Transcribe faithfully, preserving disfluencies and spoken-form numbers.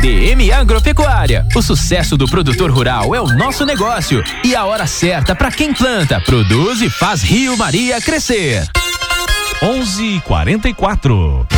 D M Agropecuária. O sucesso do produtor rural é o nosso negócio e a hora certa para quem planta, produz e faz Rio Maria crescer. onze e quarenta e quatro.